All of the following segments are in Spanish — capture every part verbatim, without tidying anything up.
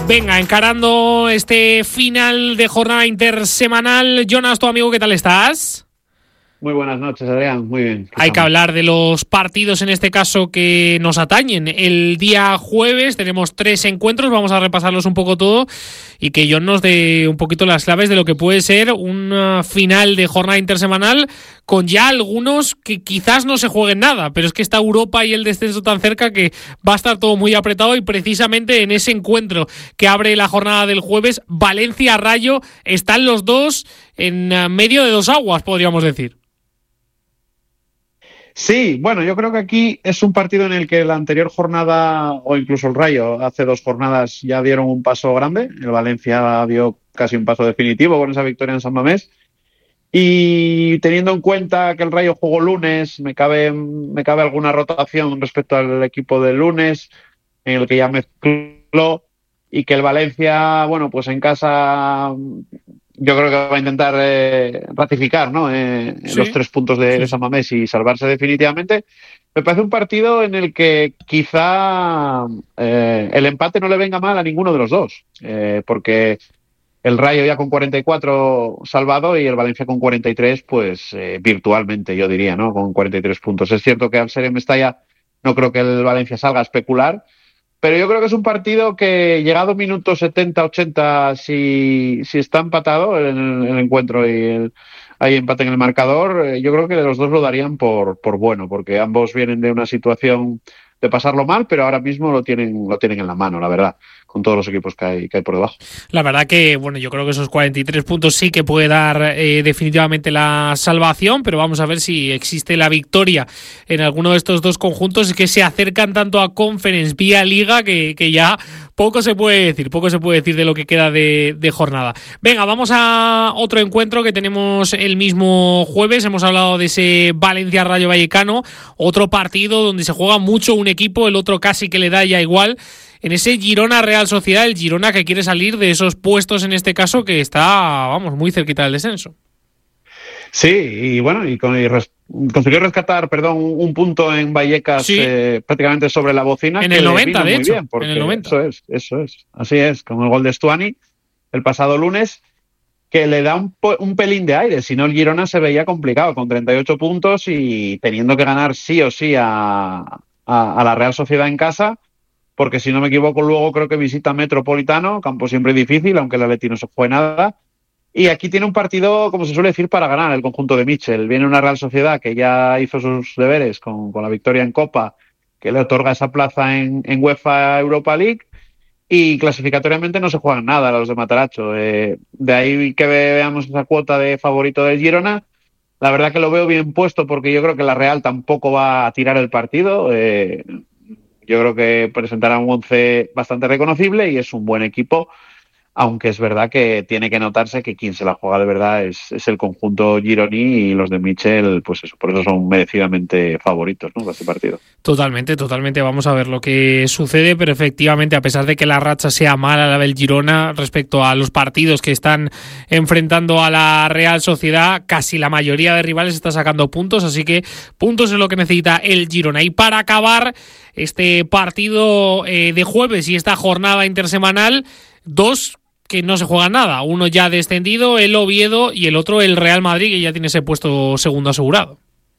Venga, encarando este final de jornada intersemanal. Jonas, tu amigo, ¿qué tal estás? Muy buenas noches, Adrián. Muy bien. Hay estamos? que hablar de los partidos, en este caso, que nos atañen. El día jueves tenemos tres encuentros, vamos a repasarlos un poco todo y que John nos dé un poquito las claves de lo que puede ser una final de jornada intersemanal con ya algunos que quizás no se jueguen nada, pero es que está Europa y el descenso tan cerca que va a estar todo muy apretado, y precisamente en ese encuentro que abre la jornada del jueves, Valencia-Rayo, están los dos en medio de dos aguas, podríamos decir. Sí, bueno, yo creo que aquí es un partido en el que la anterior jornada, o incluso el Rayo, hace dos jornadas ya dieron un paso grande. El Valencia dio casi un paso definitivo con esa victoria en San Mamés. Y teniendo en cuenta que el Rayo jugó lunes, me cabe, me cabe alguna rotación respecto al equipo del lunes, en el que ya mezcló, y que el Valencia, bueno, pues en casa yo creo que va a intentar eh, ratificar, ¿no? Eh, sí. los tres puntos de, sí. de San Mamés y salvarse definitivamente. Me parece un partido en el que quizá eh, el empate no le venga mal a ninguno de los dos, eh, porque el Rayo ya con cuarenta y cuatro salvado y el Valencia con cuarenta y tres, pues eh, virtualmente, yo diría, ¿no? Con cuarenta y tres puntos. Es cierto que al ser en Mestalla no creo que el Valencia salga a especular, pero yo creo que es un partido que, llegado minutos setenta, ochenta, si, si está empatado en el, el encuentro y el, hay empate en el marcador, eh, yo creo que los dos lo darían por, por bueno, porque ambos vienen de una situación de pasarlo mal, pero ahora mismo lo tienen, lo tienen en la mano, la verdad, con todos los equipos que hay, que hay por debajo. La verdad que, bueno, yo creo que esos cuarenta y tres puntos sí que puede dar eh, definitivamente la salvación, pero vamos a ver si existe la victoria en alguno de estos dos conjuntos que se acercan tanto a Conference vía Liga que, que ya poco se puede decir, poco se puede decir de lo que queda de, de jornada. Venga, vamos a otro encuentro que tenemos el mismo jueves. Hemos hablado de ese Valencia-Rayo Vallecano, otro partido donde se juega mucho un equipo, el otro casi que le da ya igual. En ese Girona-Real Sociedad, el Girona que quiere salir de esos puestos, en este caso, que está, vamos, muy cerquita del descenso. Sí, y bueno, y, con, y res, consiguió rescatar, perdón, un punto en Vallecas, sí. eh, prácticamente sobre la bocina. En el noventa, de hecho. Bien, en el noventa. Eso es, eso es. Así es, con el gol de Stuani el pasado lunes, que le da un, un pelín de aire. Si no, el Girona se veía complicado, con treinta y ocho puntos y teniendo que ganar sí o sí a, a, a la Real Sociedad en casa, porque si no me equivoco, luego creo que visita Metropolitano, campo siempre difícil, aunque el Atleti no se juegue nada. Y aquí tiene un partido, como se suele decir, para ganar el conjunto de Michel. Viene una Real Sociedad que ya hizo sus deberes con, con la victoria en Copa, que le otorga esa plaza en, en UEFA Europa League, y clasificatoriamente no se juegan nada a los de Mataracho. Eh, de ahí que veamos esa cuota de favorito del Girona. La verdad que lo veo bien puesto, porque yo creo que la Real tampoco va a tirar el partido. Eh, yo creo que presentará un once bastante reconocible y es un buen equipo, aunque es verdad que tiene que notarse que quien se la juega de verdad es, es el conjunto gironí, y los de Michel, pues eso, por eso son merecidamente favoritos, ¿no?, para este partido. Totalmente, totalmente. Vamos a ver lo que sucede, pero efectivamente, a pesar de que la racha sea mala la del Girona respecto a los partidos que están enfrentando a la Real Sociedad, casi la mayoría de rivales está sacando puntos, así que puntos es lo que necesita el Girona. Y para acabar este partido eh, de jueves y esta jornada intersemanal, dos que no se juegan nada, uno ya descendido, el Oviedo, y el otro el Real Madrid, que ya tiene ese puesto segundo asegurado.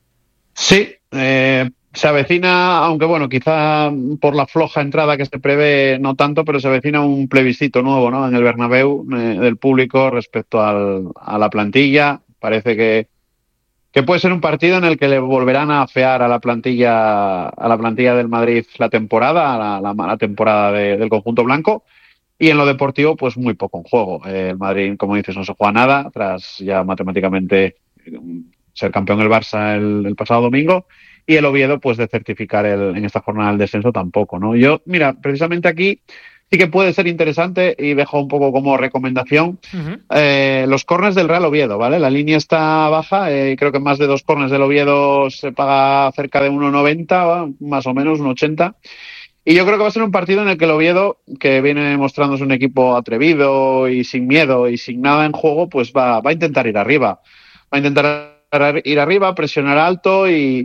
Sí, eh, se avecina, aunque bueno, quizá por la floja entrada que se prevé no tanto, pero se avecina un plebiscito nuevo, ¿no?, en el Bernabéu, eh, del público respecto al, a la plantilla. Parece que, que puede ser un partido en el que le volverán a afear a la plantilla, a la plantilla del Madrid la temporada, a la, la, la temporada de, del conjunto blanco. Y en lo deportivo, pues muy poco en juego. Eh, el Madrid, como dices, no se juega nada, tras ya matemáticamente ser campeón el Barça el, el pasado domingo. Y el Oviedo, pues de certificar el, en esta jornada el descenso tampoco, ¿no? Yo, mira, precisamente aquí sí que puede ser interesante, y dejo un poco como recomendación, uh-huh. eh, los córners del Real Oviedo, ¿vale? La línea está baja, eh, creo que más de dos córners del Oviedo se paga cerca de uno noventa, más o menos, uno ochenta. Y yo creo que va a ser un partido en el que el Oviedo, que viene mostrándose un equipo atrevido y sin miedo y sin nada en juego, pues va, va a intentar ir arriba. Va a intentar ir arriba, presionar alto y,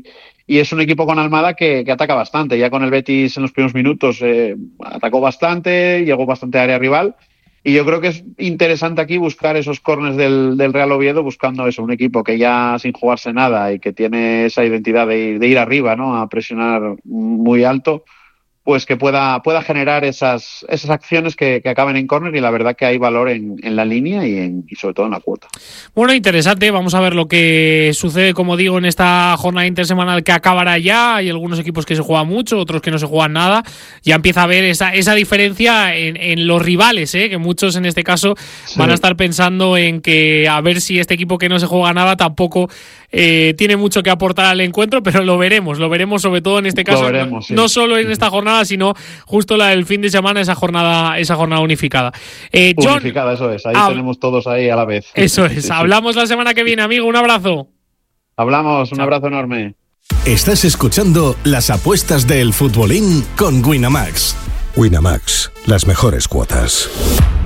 y es un equipo con Almada que, que ataca bastante. Ya con el Betis en los primeros minutos eh, atacó bastante, llegó bastante a área rival. Y yo creo que es interesante aquí buscar esos córners del, del Real Oviedo, buscando eso, un equipo que ya sin jugarse nada y que tiene esa identidad de ir, de ir arriba, ¿no? A presionar muy alto, pues que pueda, pueda generar esas, esas acciones que, que acaben en córner, y la verdad que hay valor en, en la línea y, en, y sobre todo en la cuota. Bueno, interesante, vamos a ver lo que sucede, como digo, en esta jornada intersemanal que acabará ya. Hay algunos equipos que se juegan mucho, otros que no se juegan nada. Ya empieza a haber esa, esa diferencia en, en los rivales, ¿eh? Que muchos en este caso sí. van a estar pensando en que a ver si este equipo que no se juega nada tampoco eh, tiene mucho que aportar al encuentro, pero lo veremos, lo veremos sobre todo en este caso, veremos, no, sí. no solo en esta jornada, sino justo la del fin de semana, esa jornada esa jornada unificada. Eh, John, unificada, eso es, ahí hab- tenemos todos ahí a la vez. Eso es, sí, hablamos sí. la semana que viene, amigo, un abrazo. Hablamos, un Chao. abrazo enorme. Estás escuchando las apuestas del futbolín con Winamax. Winamax, las mejores cuotas.